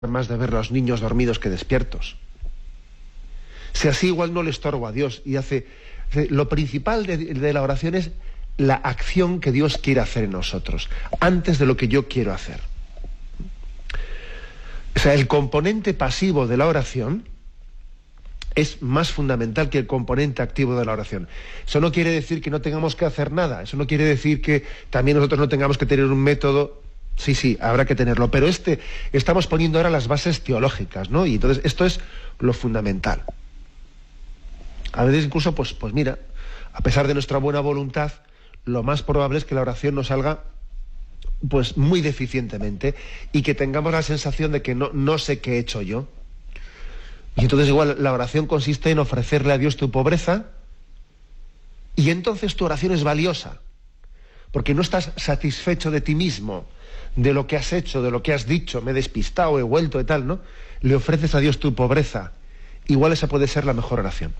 más de ver a los niños dormidos que despiertos. Si así igual no le estorbo a Dios y lo principal de la oración es la acción que Dios quiere hacer en nosotros, antes de lo que yo quiero hacer. O sea, el componente pasivo de la oración es más fundamental que el componente activo de la oración. Eso no quiere decir que no tengamos que hacer nada, eso no quiere decir que también nosotros no tengamos que tener un método. Sí, habrá que tenerlo, pero estamos poniendo ahora las bases teológicas, ¿no? Y entonces esto es lo fundamental. A veces incluso, pues mira, a pesar de nuestra buena voluntad, lo más probable es que la oración nos salga pues muy deficientemente y que tengamos la sensación de que no sé qué he hecho yo. Y entonces igual la oración consiste en ofrecerle a Dios tu pobreza y entonces tu oración es valiosa, porque no estás satisfecho de ti mismo, de lo que has hecho, de lo que has dicho, me he despistado, he vuelto y tal, ¿no? Le ofreces a Dios tu pobreza. Igual esa puede ser la mejor oración.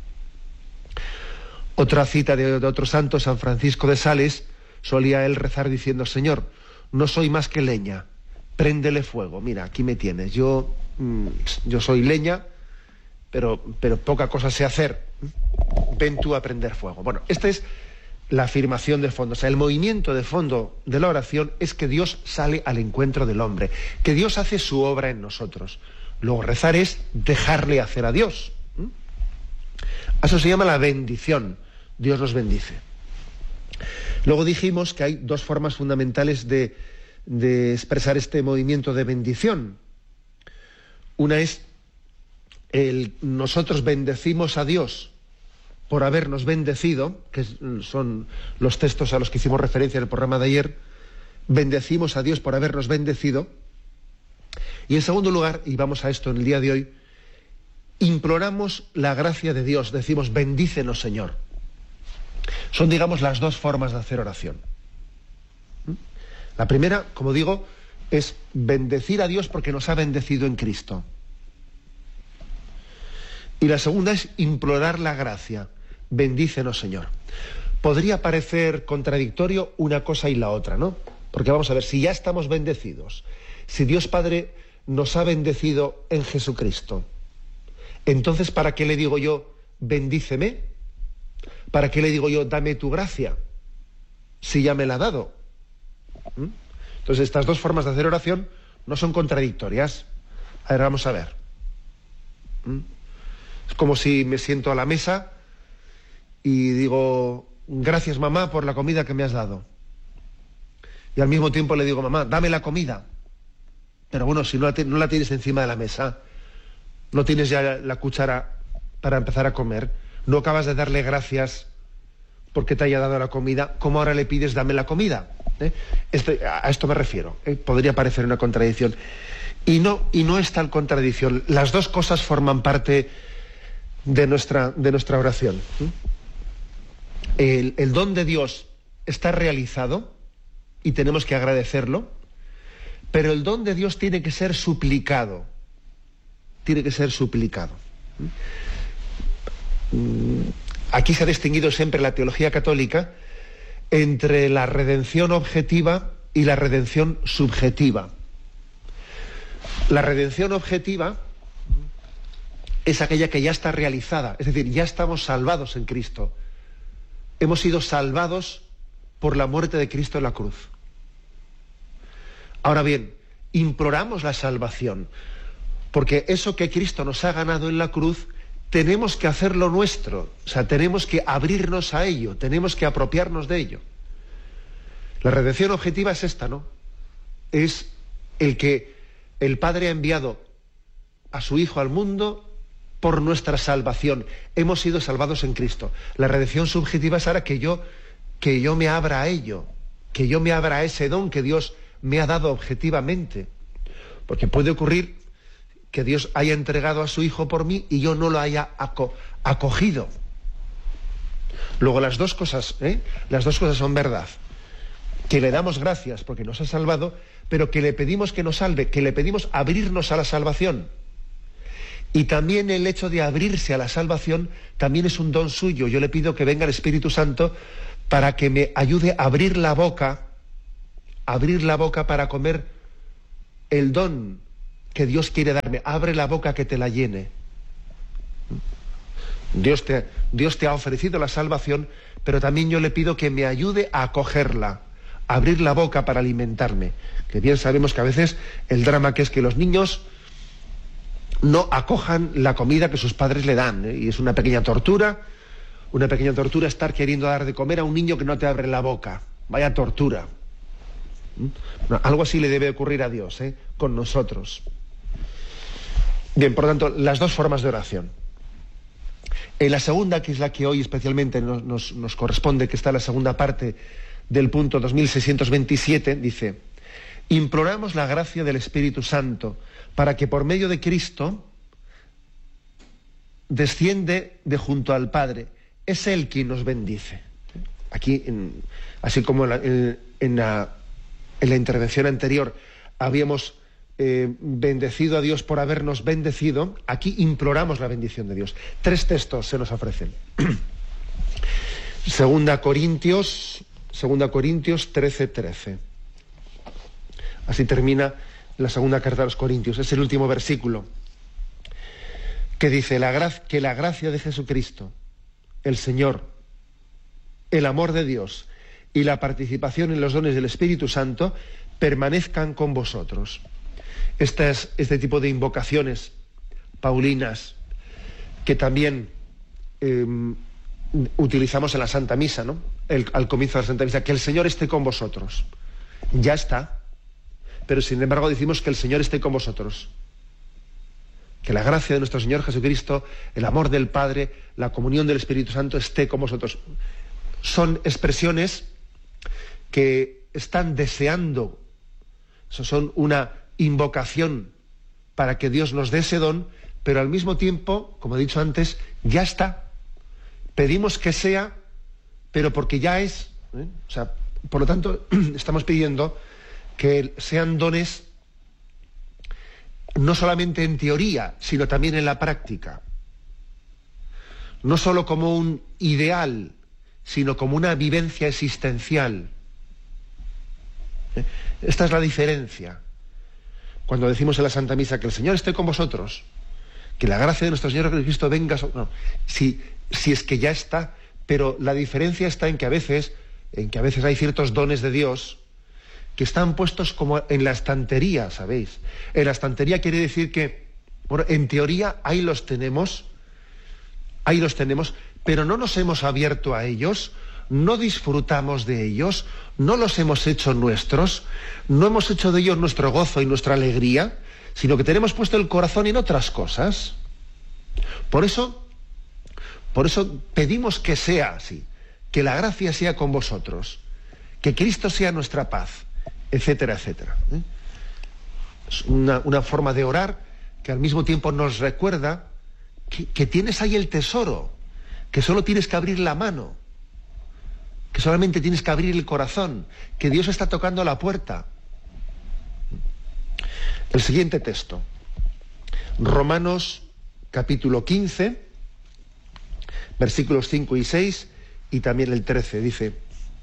Otra cita de otro santo, San Francisco de Sales, solía él rezar diciendo: Señor, no soy más que leña, préndele fuego. Mira, aquí me tienes. Yo soy leña, pero poca cosa sé hacer. Ven tú a prender fuego. Bueno, esta es la afirmación de fondo. O sea, el movimiento de fondo de la oración es que Dios sale al encuentro del hombre, que Dios hace su obra en nosotros. Luego rezar es dejarle hacer a Dios. Eso se llama la bendición. Dios nos bendice. Luego dijimos que hay dos formas fundamentales de expresar este movimiento de bendición. Una es nosotros bendecimos a Dios por habernos bendecido, que son los textos a los que hicimos referencia en el programa de ayer. Bendecimos a Dios por habernos bendecido. Y en segundo lugar, y vamos a esto en el día de hoy, imploramos la gracia de Dios, decimos: bendícenos, Señor. Son, digamos, las dos formas de hacer oración. La primera, como digo, es bendecir a Dios porque nos ha bendecido en Cristo. Y la segunda es implorar la gracia: bendícenos, Señor. Podría parecer contradictorio una cosa y la otra, ¿no? Porque vamos a ver, si ya estamos bendecidos, si Dios Padre nos ha bendecido en Jesucristo, entonces ¿para qué le digo yo bendíceme? ¿Para qué le digo yo dame tu gracia? Si ya me la ha dado. Entonces estas dos formas de hacer oración no son contradictorias. A ver, vamos a ver. Es como si me siento a la mesa y digo: gracias, mamá, por la comida que me has dado. Y al mismo tiempo le digo: mamá, dame la comida. Pero bueno, si no la tienes encima de la mesa, no tienes ya la cuchara para empezar a comer, no acabas de darle gracias porque te haya dado la comida, ¿cómo ahora le pides dame la comida? A esto me refiero. Podría parecer una contradicción. Y no es tal contradicción. Las dos cosas forman parte de nuestra oración. El don de Dios está realizado y tenemos que agradecerlo, pero el don de Dios tiene que ser suplicado. Tiene que ser suplicado. Aquí se ha distinguido siempre la teología católica entre la redención objetiva y la redención subjetiva. La redención objetiva es aquella que ya está realizada, es decir, ya estamos salvados en Cristo. Hemos sido salvados por la muerte de Cristo en la cruz. Ahora bien, imploramos la salvación, porque eso que Cristo nos ha ganado en la cruz, tenemos que hacerlo nuestro, o sea, tenemos que abrirnos a ello, tenemos que apropiarnos de ello. La redención objetiva es esta, ¿no? Es el que el Padre ha enviado a su Hijo al mundo por nuestra salvación. Hemos sido salvados en Cristo. La redención subjetiva es ahora que yo me abra a ello, que yo me abra a ese don que Dios me ha dado objetivamente. Porque puede ocurrir que Dios haya entregado a su Hijo por mí y yo no lo haya acogido. Luego las dos cosas son verdad. Que le damos gracias porque nos ha salvado, pero que le pedimos que nos salve, que le pedimos abrirnos a la salvación. Y también el hecho de abrirse a la salvación también es un don suyo. Yo le pido que venga el Espíritu Santo para que me ayude a abrir la boca para comer el don que Dios quiere darme. Abre la boca que te la llene. Dios te ha ofrecido la salvación, pero también yo le pido que me ayude a acogerla, a abrir la boca para alimentarme. Que bien sabemos que a veces el drama que es que los niños no acojan la comida que sus padres le dan, ¿eh? Y es una pequeña tortura estar queriendo dar de comer a un niño que no te abre la boca. Vaya tortura. Bueno, algo así le debe ocurrir a Dios, ¿eh? Con nosotros. Bien, por lo tanto, las dos formas de oración. En la segunda, que es la que hoy especialmente nos corresponde, que está en la segunda parte del punto 2627, dice: imploramos la gracia del Espíritu Santo para que por medio de Cristo desciende de junto al Padre. Es Él quien nos bendice. Aquí, así como en la intervención anterior habíamos bendecido a Dios por habernos bendecido, aquí imploramos la bendición de Dios. 3 textos se nos ofrecen. Segunda Corintios 13:13. Así termina la segunda carta a los Corintios. Es el último versículo que dice: que la gracia de Jesucristo, el Señor, el amor de Dios y la participación en los dones del Espíritu Santo permanezcan con vosotros. Este tipo de invocaciones paulinas que también utilizamos en la Santa Misa, ¿no? Al comienzo de la Santa Misa, que el Señor esté con vosotros. Ya está. Pero sin embargo decimos que el Señor esté con vosotros. Que la gracia de nuestro Señor Jesucristo, el amor del Padre, la comunión del Espíritu Santo esté con vosotros. Son expresiones que están deseando, son una invocación para que Dios nos dé ese don, pero al mismo tiempo, como he dicho antes, ya está. Pedimos que sea, pero porque ya es, ¿eh? O sea, por lo tanto, estamos pidiendo que sean dones no solamente en teoría, sino también en la práctica. No solo como un ideal, sino como una vivencia existencial. Esta es la diferencia. Cuando decimos en la Santa Misa que el Señor esté con vosotros, que la gracia de nuestro Señor Jesucristo venga... No, si es que ya está, pero la diferencia está en que a veces hay ciertos dones de Dios que están puestos como en la estantería, ¿sabéis? En la estantería quiere decir que, bueno, en teoría ahí los tenemos, pero no nos hemos abierto a ellos, no disfrutamos de ellos, no los hemos hecho nuestros, no hemos hecho de ellos nuestro gozo y nuestra alegría, sino que tenemos puesto el corazón en otras cosas. Por eso pedimos que sea así, que la gracia sea con vosotros, que Cristo sea nuestra paz, etcétera, etcétera. Es una forma de orar que al mismo tiempo nos recuerda que tienes ahí el tesoro, que solo tienes que abrir la mano, que solamente tienes que abrir el corazón, que Dios está tocando la puerta. El siguiente texto, Romanos capítulo 15, versículos 5 y 6, y también el 13, dice: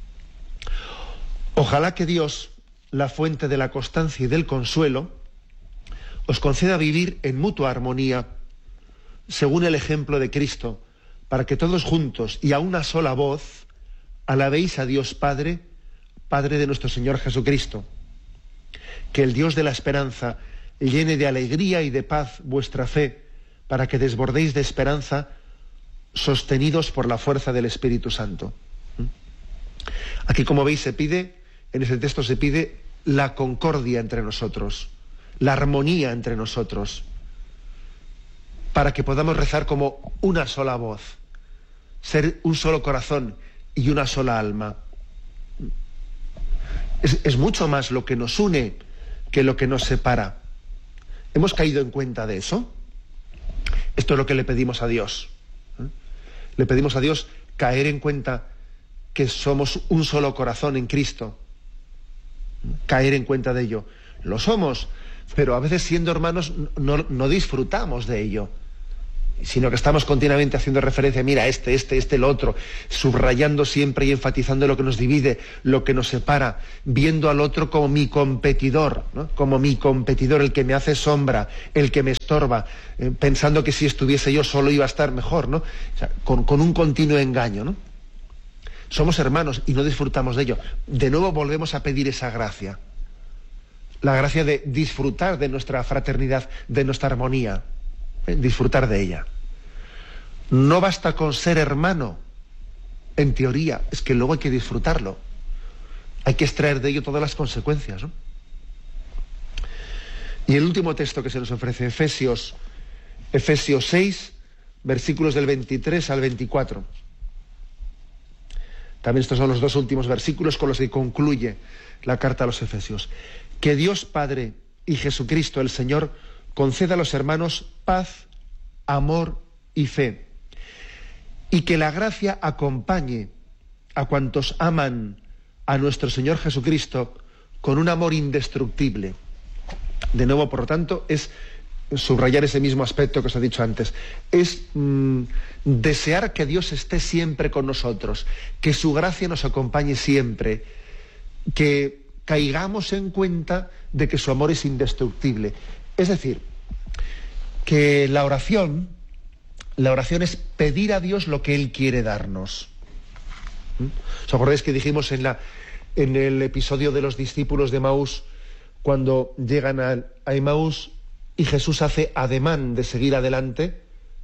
ojalá que Dios, la fuente de la constancia y del consuelo, os conceda vivir en mutua armonía, según el ejemplo de Cristo, para que todos juntos y a una sola voz alabéis a Dios Padre, Padre de nuestro Señor Jesucristo. Que el Dios de la esperanza llene de alegría y de paz vuestra fe, para que desbordéis de esperanza, sostenidos por la fuerza del Espíritu Santo. Aquí, como veis, en ese texto se pide la concordia entre nosotros, la armonía entre nosotros, para que podamos rezar como una sola voz, ser un solo corazón y una sola alma. Es mucho más lo que nos une que lo que nos separa. ¿Hemos caído en cuenta de eso? Esto es lo que le pedimos a Dios. Le pedimos a Dios caer en cuenta que somos un solo corazón en Cristo. Caer en cuenta de ello. Lo somos, pero a veces siendo hermanos no disfrutamos de ello. sino que estamos continuamente haciendo referencia, mira, lo otro, subrayando siempre y enfatizando lo que nos divide, lo que nos separa, viendo al otro como mi competidor, ¿no? Como mi competidor, el que me hace sombra, el que me estorba, pensando que si estuviese yo solo iba a estar mejor, ¿no? O sea, con un continuo engaño, ¿no? Somos hermanos y no disfrutamos de ello. De nuevo volvemos a pedir esa gracia, la gracia de disfrutar de nuestra fraternidad, de nuestra armonía, disfrutar de ella. No basta con ser hermano, en teoría, es que luego hay que disfrutarlo. Hay que extraer de ello todas las consecuencias, ¿no? Y el último texto que se nos ofrece, Efesios 6, versículos del 23 al 24. También estos son los dos últimos versículos con los que concluye la carta a los Efesios. Que Dios Padre y Jesucristo el Señor conceda a los hermanos paz, amor y fe, y que la gracia acompañe a cuantos aman a nuestro Señor Jesucristo con un amor indestructible. De nuevo, por lo tanto, es subrayar ese mismo aspecto que os he dicho antes, es desear que Dios esté siempre con nosotros, que su gracia nos acompañe siempre, que caigamos en cuenta de que su amor es indestructible. Es decir, que la oración es pedir a Dios lo que Él quiere darnos. ¿Os acordáis que dijimos en el episodio de los discípulos de Emaús, cuando llegan a Emaús y Jesús hace ademán de seguir adelante?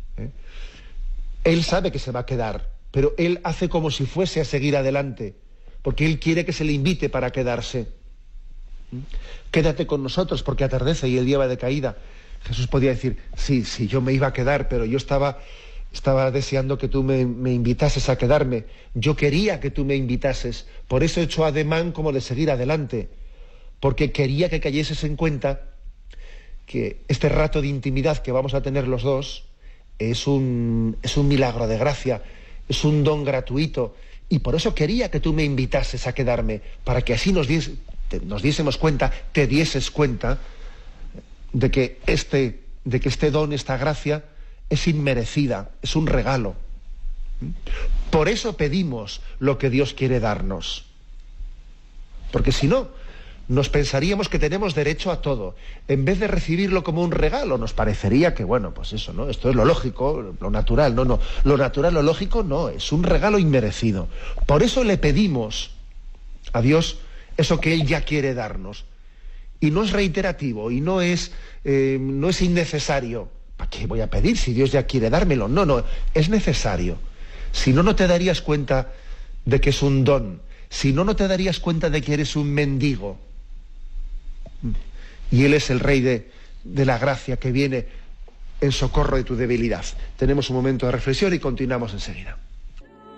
Él sabe que se va a quedar, pero Él hace como si fuese a seguir adelante, porque Él quiere que se le invite para quedarse. Quédate con nosotros porque atardece y el día va de caída. Jesús podía decir, sí, yo me iba a quedar, pero yo estaba deseando que tú me invitases a quedarme. Yo quería que tú me invitases, por eso he hecho ademán como de seguir adelante, porque quería que cayeses en cuenta que este rato de intimidad que vamos a tener los dos es un milagro de gracia, es un don gratuito, y por eso quería que tú me invitases a quedarme, para que así nos diésemos cuenta, te dieses cuenta de que este don, esta gracia, es inmerecida, es un regalo. Por eso pedimos lo que Dios quiere darnos. Porque si no, nos pensaríamos que tenemos derecho a todo. En vez de recibirlo como un regalo, nos parecería que, bueno, pues eso, ¿no? Esto es lo lógico, lo natural. No. Lo natural, lo lógico, no. Es un regalo inmerecido. Por eso le pedimos a Dios eso que Él ya quiere darnos. Y no es reiterativo, y no es innecesario. ¿Para qué voy a pedir si Dios ya quiere dármelo? No, es necesario. Si no, no te darías cuenta de que es un don. Si no, no te darías cuenta de que eres un mendigo. Y Él es el Rey de la gracia que viene en socorro de tu debilidad. Tenemos un momento de reflexión y continuamos enseguida.